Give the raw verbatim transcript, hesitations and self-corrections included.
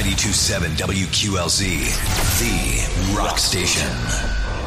ninety-two point seven W Q L Z, the rock station.